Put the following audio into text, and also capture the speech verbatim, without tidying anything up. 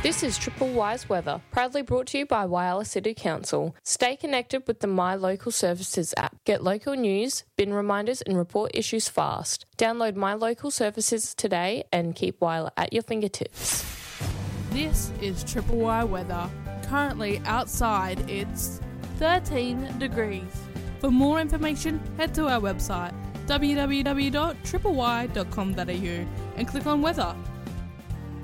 This is Triple Y's weather, proudly brought to you by Whyalla City Council. Stay connected with the My Local Services app. Get local news, bin reminders and report issues fast. Download My Local Services today and keep Whyalla at your fingertips. This is Triple Y weather. Currently outside it's thirteen degrees. For more information, head to our website w w w dot triple y dot com dot a u and click on weather.